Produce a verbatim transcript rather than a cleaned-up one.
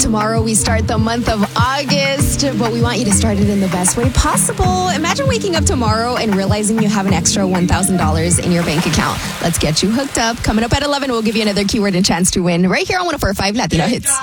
Tomorrow we start the month of August, but we want you to start it in the best way possible. Imagine waking up tomorrow and realizing you have an extra one thousand dollars in your bank account. Let's get you hooked up. Coming up at eleven, we'll give you another keyword and chance to win right here on one oh four point five Latino Hits.